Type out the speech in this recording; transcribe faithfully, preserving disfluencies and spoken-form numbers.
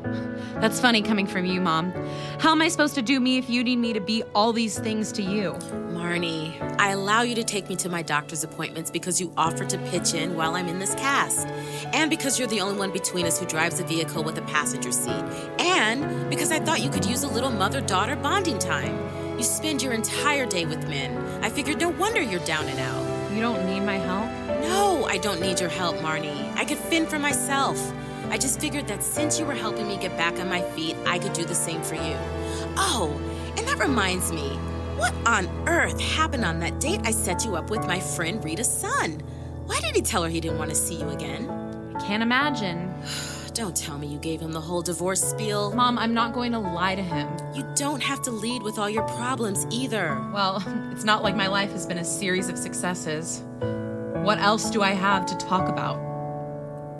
That's funny coming from you, Mom. How am I supposed to do me if you need me to be all these things to you? Marnie, I allow you to take me to my doctor's appointments because you offered to pitch in while I'm in this cast. And because you're the only one between us who drives a vehicle with a passenger seat. And because I thought you could use a little mother-daughter bonding time. You spend your entire day with men. I figured no wonder you're down and out. You don't need my help? No, I don't need your help, Marnie. I could fend for myself. I just figured that since you were helping me get back on my feet, I could do the same for you. Oh, and that reminds me, what on earth happened on that date I set you up with my friend Rita's son? Why did he tell her he didn't want to see you again? I can't imagine. Don't tell me you gave him the whole divorce spiel. Mom, I'm not going to lie to him. You don't have to lead with all your problems either. Well, it's not like my life has been a series of successes. What else do I have to talk about?